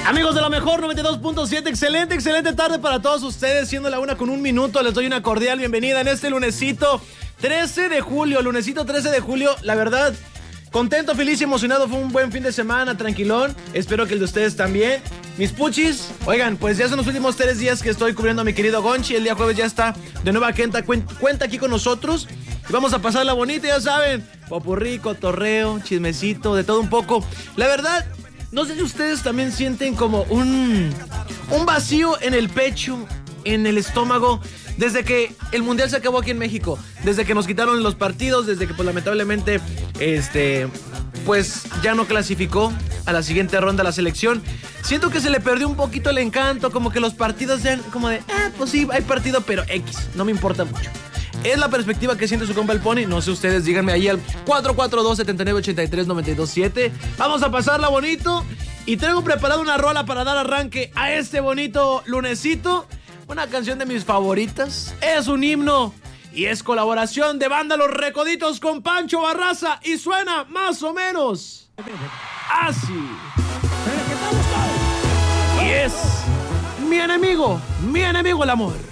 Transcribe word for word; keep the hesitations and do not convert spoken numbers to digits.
Amigos de la mejor noventa y dos punto siete, excelente, excelente tarde para todos ustedes, siendo la una con un minuto, les doy una cordial bienvenida en este lunesito trece de julio, lunesito trece de julio, la verdad, contento, feliz y emocionado, fue un buen fin de semana, tranquilón, espero que el de ustedes también. Mis puchis, oigan, pues ya son los últimos tres días que estoy cubriendo a mi querido Gonchi, el día jueves ya está de nueva cuenta, cuenta aquí con nosotros, y vamos a pasarla bonita, ya saben, popurrí, cotorreo, chismecito, de todo un poco, la verdad. No sé si ustedes también sienten como un, un vacío en el pecho, en el estómago, desde que el Mundial se acabó aquí en México, desde que nos quitaron los partidos, desde que pues lamentablemente este, pues ya no clasificó a la siguiente ronda la selección. Siento que se le perdió un poquito el encanto, como que los partidos sean como de, ah, pues sí, hay partido, pero X, no me importa mucho. Es la perspectiva que siente su compa el Pony. No sé ustedes, díganme ahí al cuatro cuatro dos, siete nueve, ocho tres, nueve dos siete. Vamos a pasarla bonito. Y traigo preparada una rola para dar arranque a este bonito lunesito. Una canción de mis favoritas. Es un himno y es colaboración de banda Los Recoditos con Pancho Barraza. Y suena más o menos así. Y es mi enemigo, mi enemigo el amor.